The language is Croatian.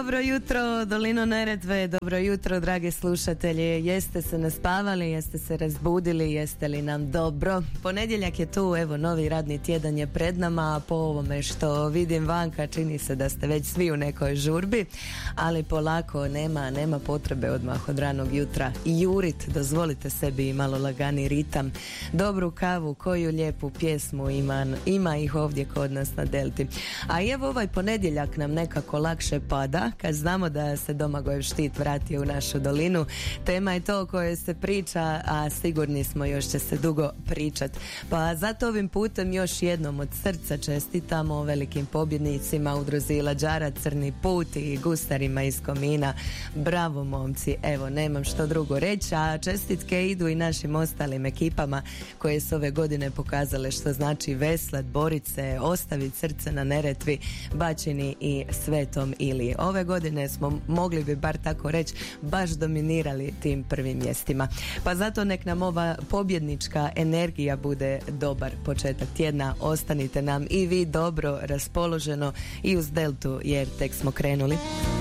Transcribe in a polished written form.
Dobro jutro, Dolino Neretve, dobro jutro, drage slušatelji. Jeste se naspavali, jeste se razbudili, jeste li nam dobro? Ponedjeljak je tu, evo, novi radni tjedan je pred nama, a po ovome što vidim vanka čini se da ste već svi u nekoj žurbi, ali polako, nema potrebe odmah od ranog jutra i jurit, dozvolite sebi i malo lagani ritam, dobru kavu, koju lijepu pjesmu ima ih ovdje kod nas na Delti. A evo ovaj ponedjeljak nam nekako lakše pada, kad znamo da se Domagojev štit vratio u našu dolinu. Tema je to o kojoj se priča, a sigurni smo još će se dugo pričat. Pa zato ovim putem još jednom od srca čestitamo velikim pobjednicima Udruzi Lađara Crni put i gustarima iz Komina. Bravo momci, evo nemam što drugo reći, a čestitke idu i našim ostalim ekipama koje su ove godine pokazale što znači veslat, borit se, ostaviti srce na Neretvi, Bačini i Svetom Iliji. Ove godine smo, mogli bi bar tako reći, baš dominirali tim prvim mjestima. Pa zato nek nam ova pobjednička energija bude dobar početak tjedna. Ostanite nam i vi dobro raspoloženo i uz Deltu jer tek smo krenuli.